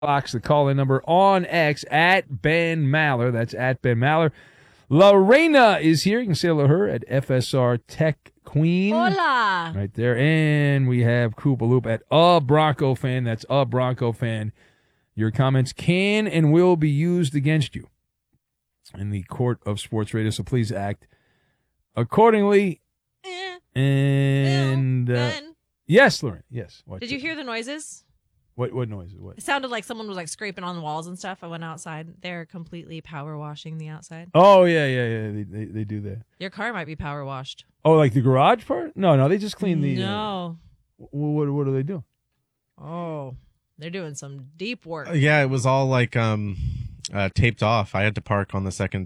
Box, the call-in number on X at Ben Maller. That's at Ben Maller. Lorena is here. You can say hello to her at FSR Tech Queen. Hola. Right there. And we have Koopa Loop at A Bronco Fan. That's A Bronco Fan. Your comments can and will be used against you in the court of sports radio, so please act accordingly. And yes, Lorena. Yes. Did you hear the noises? What noises? What? It sounded like someone was like scraping on the walls and stuff. I went outside. They're completely power washing the outside. Oh, yeah. They do that. Your car might be power washed. Oh, like the garage part? No, they just clean the... No. What do they do? Oh, they're doing some deep work. Yeah, it was all like taped off. I had to park on the second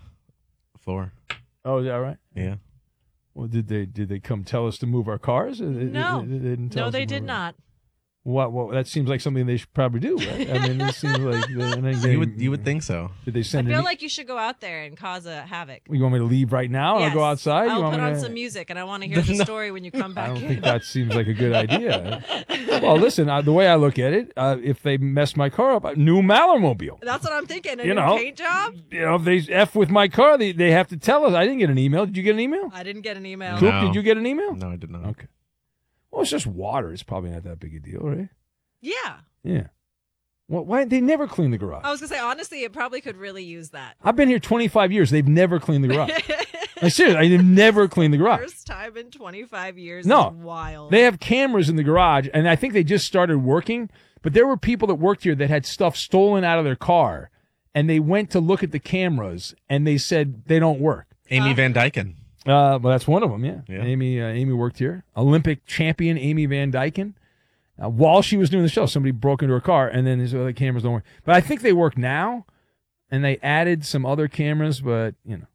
floor. Oh, is that right? Yeah. Well, did they come tell us to move our cars? No. They did not. What? That seems like something they should probably do, right? I mean, it seems like you would think so. Did they send? I feel like you should go out there and cause a havoc. You want me to leave right now and Yes. I'll go outside? I'll put on some music and I want to hear the story when you come back I don't in. think that seems like a good idea. Well, listen, the way I look at it, if they mess my car up, a new Mallermobile. That's what I'm thinking. A You new know. paint job? If they F with my car, they have to tell us. I didn't get an email. Did you get an email? I didn't get an email. Coop, No. did you get an email? No, I did not. Okay. Well, it's just water. It's probably not that big a deal, right? Yeah. Yeah. Well, why they never clean the garage? I was going to say, honestly, it probably could really use that. I've been here 25 years. They've never cleaned the garage. I'm serious. They've never cleaned the garage. First time in 25 years. No. Is wild. They have cameras in the garage, and I think they just started working. But there were people that worked here that had stuff stolen out of their car, and they went to look at the cameras, and they said they don't work. Amy Van Dyken. Well, that's one of them, yeah. Yeah. Amy worked here. Olympic champion Amy Van Dyken. While she was doing the show, somebody broke into her car, and then these other cameras don't work. But I think they work now, and they added some other cameras. But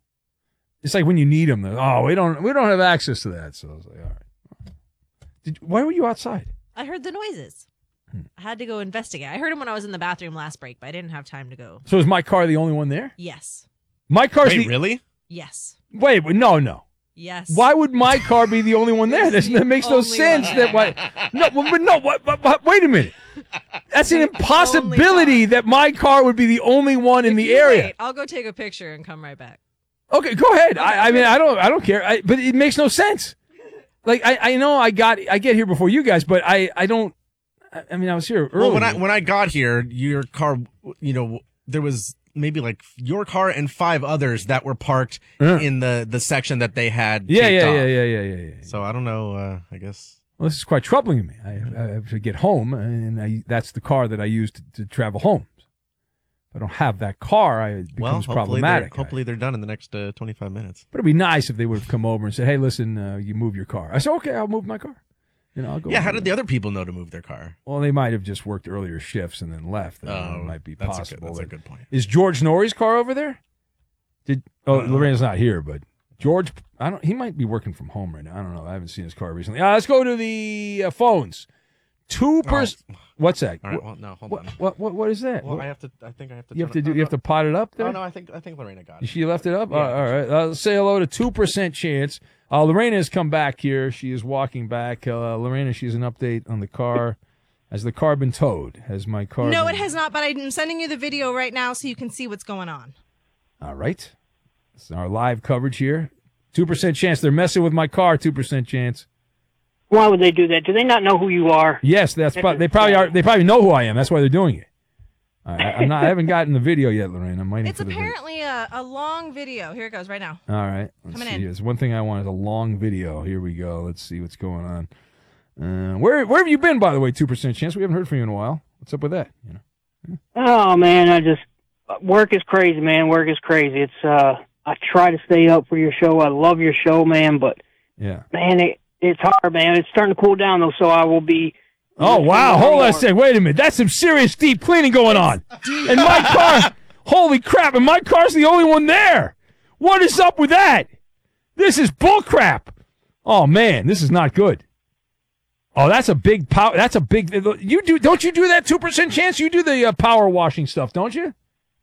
it's like when you need them. We don't have access to that. So I was like, all right. Why were you outside? I heard the noises. I had to go investigate. I heard them when I was in the bathroom last break, but I didn't have time to go. So is my car the only one there? Yes. My car's Wait, really? Yes. Wait, no. Yes. Why would my car be the only one there? That makes no Only sense. one. That why? Wait a minute. That's an impossibility that my car would be the only one in If the you area. wait, I'll go take a picture and come right back. Okay, go ahead. I mean, I don't care. But it makes no sense. Like I know I get here before you guys, but I don't. I mean, I was here early. Well, when I got here, your car, there was maybe like your car and 5 others that were parked in the section that they had. taped off. Yeah. So I don't know. I guess. Well, this is quite troubling to me. I have to get home, and that's the car that I use to travel home. If I don't have that car, it becomes problematic. Hopefully they're done in the next 25 minutes. But it'd be nice if they would have come over and said, "Hey, listen, you move your car." I said, "Okay, I'll move my car." I'll go. Yeah, how did the other people know to move their car? Well, they might have just worked earlier shifts and then left. It might be possible. That's a good point. Is George Norrie's car over there? Lorena's not here, but George, he might be working from home right now. I don't know. I haven't seen his car recently. Let's go to the phones. 2%. What's that? All right, well, no, hold on. What is that? Well, I think I have to. You have to pot it up there. Oh no, I think Lorena got it. She left it up. Yeah. All right. Let's say hello to 2% chance. Lorena has come back here. She is walking back. Lorena, she's an update on the car. Has the car been towed? Has my car? No, it has not. But I'm sending you the video right now so you can see what's going on. All right. This is our live coverage here. 2% chance. They're messing with my car. 2% chance. Why would they do that? Do they not know who you are? Yes, they probably are. They probably know who I am. That's why they're doing it. I haven't gotten the video yet, Lorraine. I'm waiting It's for the video. apparently a long video. Here it goes right now. All right. Let's Coming see. in. There's one thing I want is a long video. Here we go. Let's see what's going on. Where have you been, by the way? 2% chance. We haven't heard from you in a while. What's up with that? Oh man, work is crazy, man. Work is crazy. It's I try to stay up for your show. I love your show, man, but yeah, man, it's hard, man. It's starting to cool down though, so I will be. Oh wow! Hold on a second. Wait a minute. That's some serious deep cleaning going on. And my car. Holy crap! And my car's the only one there. What is up with that? This is bullcrap. Oh man, this is not good. Oh, that's a big power. That's a big. Don't you do that 2% chance? You do the power washing stuff, don't you?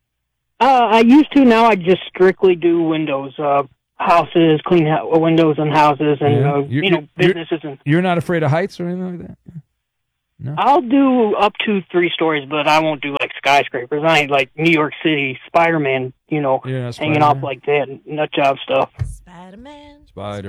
I used to. Now I just strictly do windows, houses, clean windows and houses, and Yeah. businesses. And You're not afraid of heights or anything like that? No? I'll do up to 3 stories, but I won't do like skyscrapers. I ain't like New York City Spider-Man, hanging Spider-Man. off like that, nut job stuff. Spider-Man.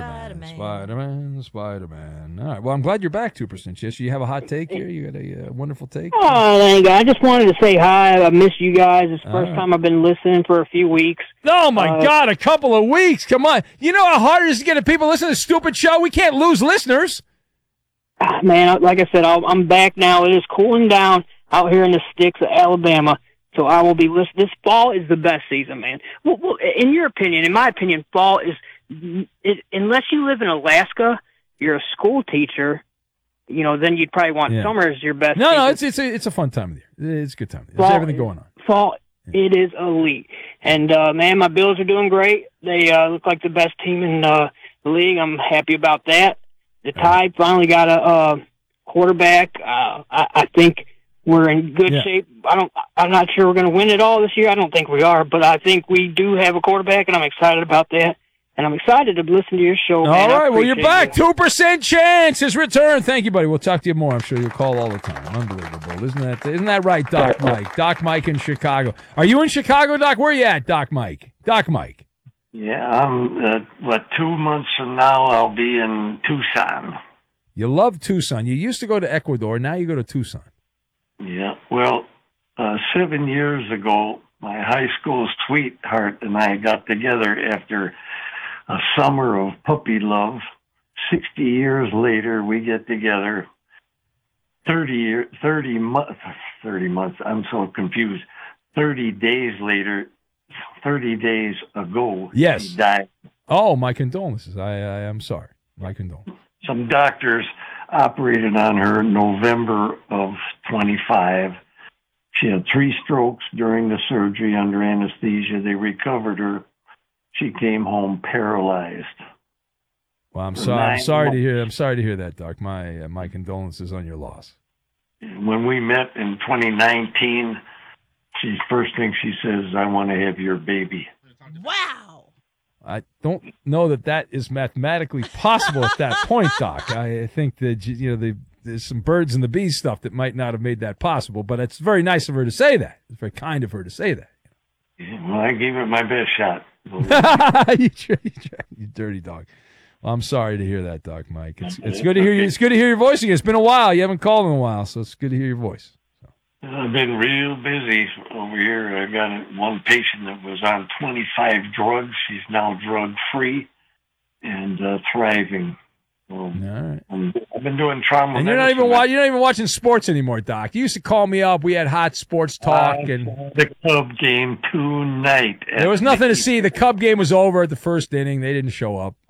Spider-Man. All right. Well, I'm glad you're back, 2%. Yes, you have a hot take here. You got a wonderful take. Oh, thank God. I just wanted to say hi. I miss you guys. It's the first time I've been listening for a few weeks. Oh, my God. A couple of weeks. Come on. You know how hard it is to get the people to listen to this stupid show? We can't lose listeners. Man, like I said, I'm back now. It is cooling down out here in the sticks of Alabama, so I will be listening. This fall is the best season, man. Well, in your opinion, in my opinion, fall is, unless you live in Alaska, you're a school teacher, then you'd probably want summer as your best season. No, it's a fun time of the year. It's a good time of the year. There's everything going on. Fall, it is elite. And, man, my Bills are doing great. They look like the best team in the league. I'm happy about that. The Tide finally got a quarterback. I think we're in good shape. I'm not sure we're going to win it all this year. I don't think we are, but I think we do have a quarterback, and I'm excited about that. And I'm excited to listen to your show, man. All right, well, you're back. 2% chance is returned. Thank you, buddy. We'll talk to you more. I'm sure you'll call all the time. Unbelievable. Isn't that right, Doc Mike? Doc Mike in Chicago. Are you in Chicago, Doc? Where are you at, Doc Mike? Doc Mike. Yeah, I'm, 2 months from now, I'll be in Tucson. You love Tucson. You used to go to Ecuador. Now you go to Tucson. Yeah, well, 7 years ago, my high school sweetheart and I got together after a summer of puppy love. 60 years later, we get together. 30 months, I'm so confused. 30 days later, 30 days ago, yes, she died. Oh, my condolences. I am sorry. My condolences. Some doctors operated on her in November of 25. She had 3 strokes during the surgery under anesthesia. They recovered her. She came home paralyzed. Well, I'm sorry to hear that, Doc. My condolences on your loss. When we met in 2019, first thing she says, "I want to have your baby." Wow. I don't know that is mathematically possible at that point, Doc. I think that there's some birds and the bees stuff that might not have made that possible, but it's very nice of her to say that. It's very kind of her to say that. Well, I gave it my best shot. You dirty dog. Well, I'm sorry to hear that, Doc Mike. It's good to hear you. It's good to hear your voice again. It's been a while. You haven't called in a while, so it's good to hear your voice. I've been real busy over here. I got one patient that was on 25 drugs. She's now drug-free and thriving. All right. I've been doing trauma. And you're not even watching sports anymore, Doc. You used to call me up. We had hot sports talk and the Cub game tonight. There was nothing to see. The Cub game was over at the first inning. They didn't show up.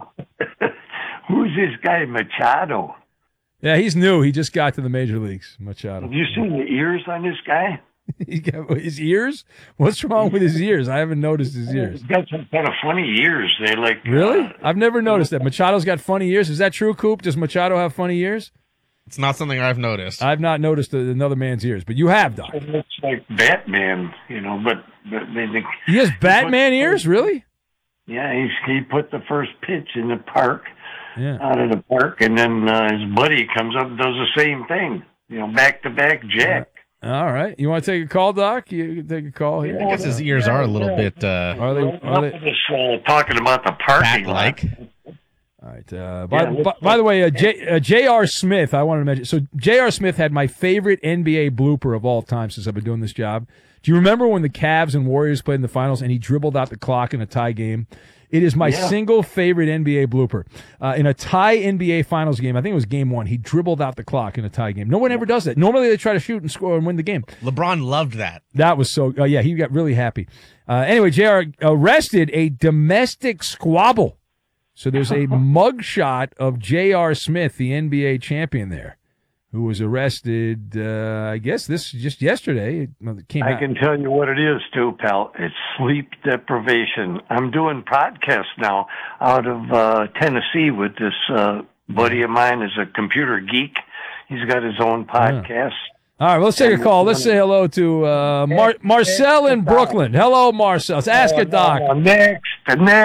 Who's this guy, Machado? Yeah, he's new. He just got to the major leagues, Machado. Have you seen the ears on this guy? His ears? What's wrong with his ears? I haven't noticed his ears. He's got some kind of funny ears. They like really? I've never noticed that. Machado's got funny ears. Is that true, Coop? Does Machado have funny ears? It's not something I've noticed. I've not noticed another man's ears, but you have, Doc. It looks like Batman, but he has Batman ears, really? Yeah, he put the first pitch in the park. Yeah. Out of the park, and then his buddy comes up and does the same thing. Back-to-back jack. All right. You want to take a call, Doc? You can take a call here. I guess his ears are a little bit... Are they talking about the parking lot. All right. By the way, J.R. Smith, I wanted to mention. So J.R. Smith had my favorite NBA blooper of all time since I've been doing this job. Do you remember when the Cavs and Warriors played in the finals and he dribbled out the clock in a tie game? It is my single favorite NBA blooper. In a tie NBA Finals game, I think it was game 1, he dribbled out the clock in a tie game. No one ever does that. Normally they try to shoot and score and win the game. LeBron loved that. That was so, he got really happy. Anyway, JR arrested a domestic squabble. So there's a mugshot of J.R. Smith, the NBA champion there, who was arrested, I guess this just yesterday. It came out. I can tell you what it is, too, pal. It's sleep deprivation. I'm doing podcasts now out of Tennessee with this buddy of mine is a computer geek. He's got his own podcast. All right, well, let's take a call. Let's say hello to Marcel in Brooklyn. Hello, Marcel. Let's ask a doc. Next.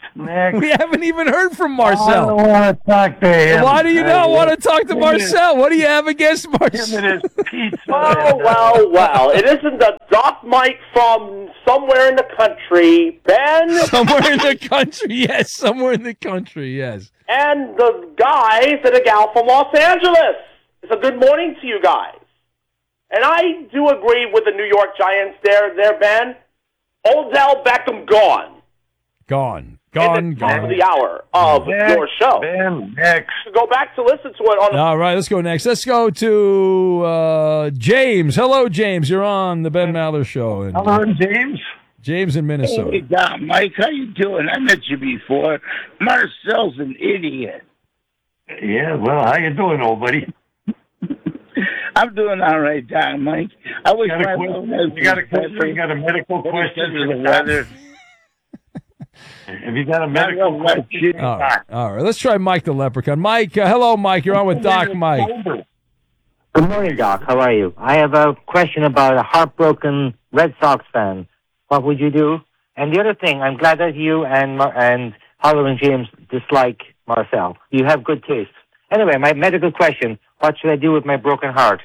Next. We haven't even heard from I Marcel. don't want to talk to him. Why do you not want to talk to Marcel? What do you have against Him Marcel? and his pizza. Well. It isn't the Doc Mike from somewhere in the country, Ben, Somewhere in the country, yes. Somewhere in the country, yes. and the guys and a gal from Los Angeles. It's a good morning to you guys. And I do agree with the New York Giants there, Ben. Odell Beckham gone. Gone. In the top of the hour of your show. Ben, next. Go back to listen to it on the... All right, let's go next. Let's go to James. Hello, James. You're on the Ben Maller Show. And, Hello, James. James in Minnesota. Hey, Don, Mike, how you doing? I met you before. Marcel's an idiot. Yeah, well, how you doing, old buddy? I'm doing all right, Don, Mike. I wish You got a my question? You got a question? You got a medical question for the weather? Have you got a medical question? All right. Let's try Mike the Leprechaun. Mike, hello, Mike. You're on with Doc Mike. Good morning, Doc. How are you? I have a question about a heartbroken Red Sox fan. What would you do? And the other thing, I'm glad that you and Howell and James dislike Marcel. You have good taste. Anyway, my medical question, what should I do with my broken heart?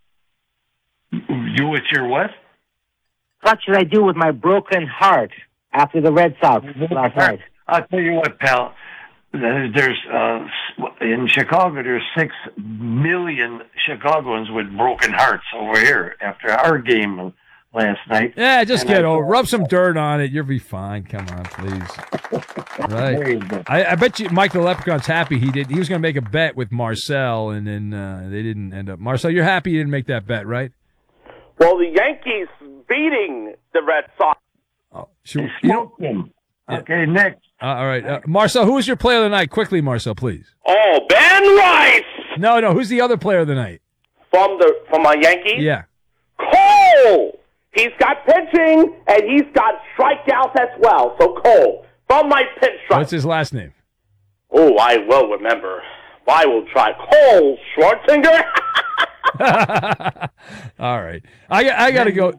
You with your what? What should I do with my broken heart after the Red Sox last night? I'll tell you what, pal. There's in Chicago, there's 6 million Chicagoans with broken hearts over here after our game last night. Yeah, just get over. Rub some dirt on it. You'll be fine. Come on, please. Right. I bet you Mike the Leprechaun's happy he was going to make a bet with Marcel, and then they didn't end up. Marcel, you're happy you didn't make that bet, right? Well, the Yankees beating the Red Sox. Oh, Okay, next. all right. Marcel, who was your player of the night? Quickly, Marcel, please. Oh, Ben Rice No. Who's the other player of the night? from my Yankees. Yeah. Cole. He's got pitching and he's got strikeouts as well. So Cole from my pinstripe. What's his last name? Oh, I will remember. I will try. Cole Schwarzenegger. All right. I got to go.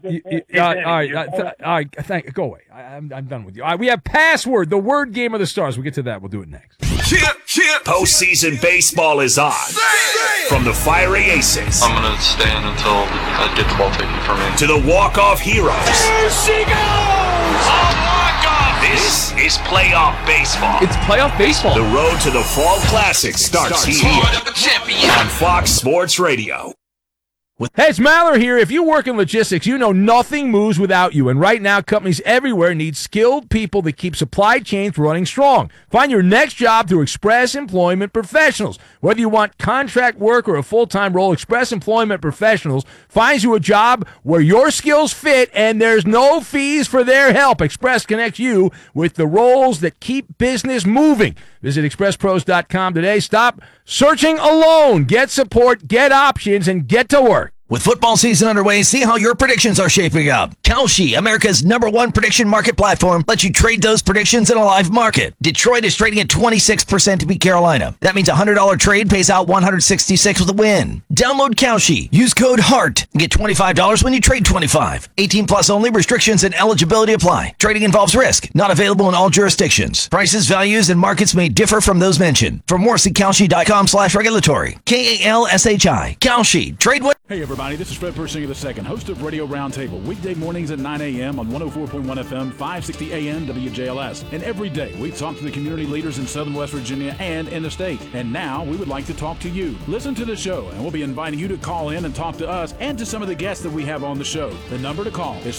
All right. Go away. I'm done with you. All right, we have Password, the word game of the stars. We'll get to that. We'll do it next. Postseason baseball is on. From the fiery aces. I'm going to stand until I get the ball taken from me. To the walk-off heroes. There she goes! A walk-off! This is playoff baseball. It's playoff baseball. The road to the Fall Classic starts here on Fox Sports Radio. Hey, it's Maller here. If you work in logistics, you know nothing moves without you. And right now, companies everywhere need skilled people that keep supply chains running strong. Find your next job through Express Employment Professionals. Whether you want contract work or a full-time role, Express Employment Professionals finds you a job where your skills fit and there's no fees for their help. Express connects you with the roles that keep business moving. Visit expresspros.com today. Stop searching alone. Get support, get options, and get to work. With football season underway, see how your predictions are shaping up. Kalshi, America's #1 prediction market platform, lets you trade those predictions in a live market. Detroit is trading at 26% to beat Carolina. That means a $100 trade pays out $166 with a win. Download Kalshi. Use code HEART and get $25 when you trade $25. 18 plus only. Restrictions and eligibility apply. Trading involves risk. Not available in all jurisdictions. Prices, values, and markets may differ from those mentioned. For more, see Kalshi.com/regulatory. KALSHI. Kalshi. Trade what? Hey everybody, this is Fred Persinger II, host of Radio Roundtable, weekday mornings at 9 a.m. on 104.1 FM, 560 AM WJLS. And every day we talk to the community leaders in Southern West Virginia and in the state. And now we would like to talk to you. Listen to the show and we'll be inviting you to call in and talk to us and to some of the guests that we have on the show. The number to call is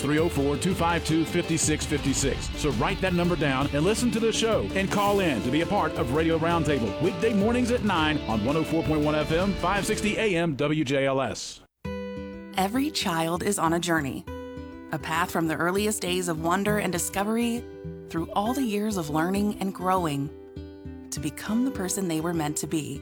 304-252-5656. So write that number down and listen to the show and call in to be a part of Radio Roundtable, weekday mornings at 9 on 104.1 FM, 560 AM WJLS. Every child is on a journey, a path from the earliest days of wonder and discovery through all the years of learning and growing to become the person they were meant to be.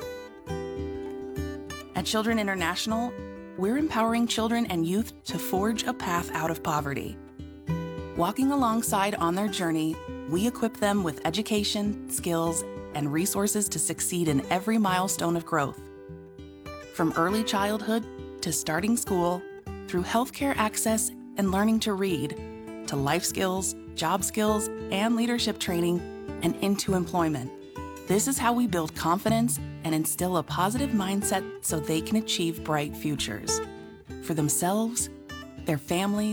At Children International, we're empowering children and youth to forge a path out of poverty. Walking alongside on their journey, we equip them with education, skills, and resources to succeed in every milestone of growth. From early childhood to starting school, through healthcare access and learning to read, to life skills, job skills, and leadership training, and into employment. This is how we build confidence and instill a positive mindset so they can achieve bright futures for themselves, their families,